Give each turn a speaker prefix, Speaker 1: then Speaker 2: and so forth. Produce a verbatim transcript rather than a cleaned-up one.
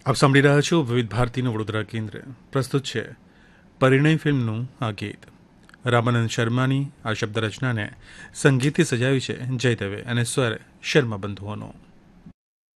Speaker 1: આપ સાંભળી રહ્યા છો વિવિધ ભારતીનું વડોદરા કેન્દ્ર. પ્રસ્તુત છે પરિણય ફિલ્મનું આ ગીત. રામાનંદ શર્માની આ શબ્દ રચનાને સંગીતથી સજાવી છે જય દવે અને સ્વર શર્મા બંધુઓનો.